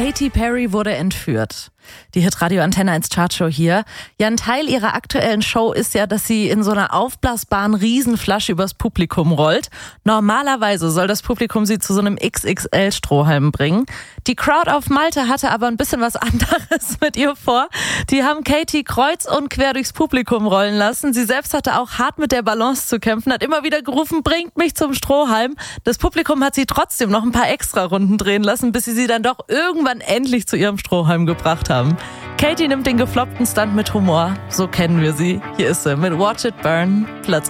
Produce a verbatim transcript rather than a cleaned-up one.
Katy Perry wurde entführt. Die Hitradio Antenne eins Chartshow hier. Ja, ein Teil ihrer aktuellen Show ist ja, dass sie in so einer aufblasbaren Riesenflasche übers Publikum rollt. Normalerweise soll das Publikum sie zu so einem X X L-Strohhalm bringen. Die Crowd auf Malta hatte aber ein bisschen was anderes mit ihr vor. Die haben Katy kreuz und quer durchs Publikum rollen lassen. Sie selbst hatte auch hart mit der Balance zu kämpfen, hat immer wieder gerufen, bringt mich zum Strohhalm. Das Publikum hat sie trotzdem noch ein paar extra Runden drehen lassen, bis sie sie dann doch irgendwann endlich zu ihrem Strohhalm gebracht haben. Katy nimmt den gefloppten Stunt mit Humor. So kennen wir sie. Hier ist sie mit Watch It Burn, Platz